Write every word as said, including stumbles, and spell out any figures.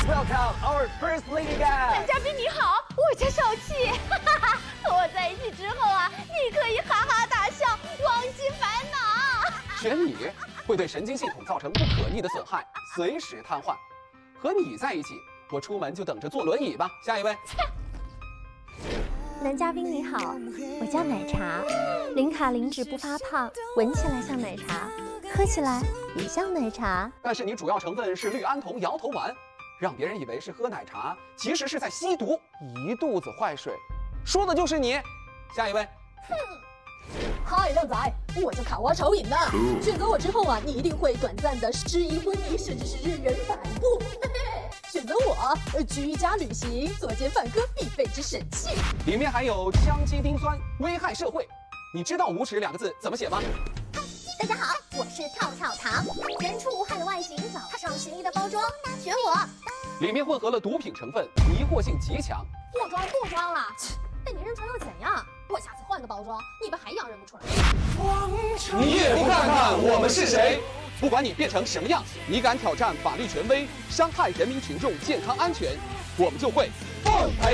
Welcome our first lady guest。 男嘉宾你好，我叫小七。哈哈哈，和我在一起之后啊，你可以哈哈大笑，忘记烦恼。 选你会对神经系统造成不可逆的损害，随时瘫痪。和你在一起，我出门就等着坐轮椅吧。下一位。 男嘉宾你好，我叫奶茶，零卡零脂不发胖，闻起来像奶茶，喝起来也像奶茶。 但是你主要成分是氯胺酮摇头丸，让别人以为是喝奶茶，其实是在吸毒，一肚子坏水。说的就是你。下一位。 哼。嗨，靓仔，我叫卡哇潮饮的。选择我之后啊，你一定会短暂的失忆昏迷，甚至是任人摆布。嘿嘿，选择我，呃，居家旅行，作奸犯科必备之神器。 里面还有羟基丁酸，危害社会。你知道无耻两个字怎么写吗？ 大家好，我是跳跳糖，人畜无害的外形，老派上心意的包装，选我。 里面混合了毒品成分，迷惑性极强。 不装不装了，被你认出来又怎样？我下次换个包装，你们还一样认不出来。 你也不看看我们是谁？不管你变成什么样，你敢挑战法律权威，伤害人民群众健康安全，我们就会奉陪。